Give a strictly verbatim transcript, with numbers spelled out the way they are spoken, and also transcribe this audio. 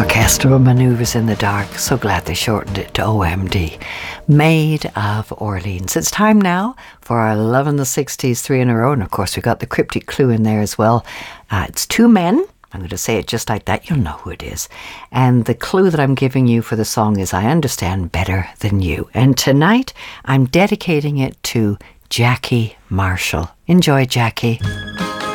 Orchestral Maneuvers in the Dark. So glad they shortened it to O M D. Maid of Orleans. It's time now for our Love in the sixties, three in a row. And of course, we got the cryptic clue in there as well. Uh, it's two men. I'm going to say it just like that. You'll know who it is. And the clue that I'm giving you for the song is I Understand Better Than You. And tonight, I'm dedicating it to Jackie Marshall. Enjoy, Jackie.